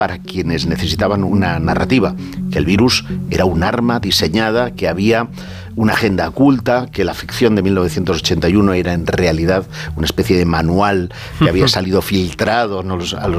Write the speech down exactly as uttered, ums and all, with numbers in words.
para quienes necesitaban una narrativa, que el virus era un arma diseñada, que había una agenda oculta, que la ficción de mil novecientos ochenta y uno era en realidad una especie de manual que había salido filtrado, ¿no?, a los, a los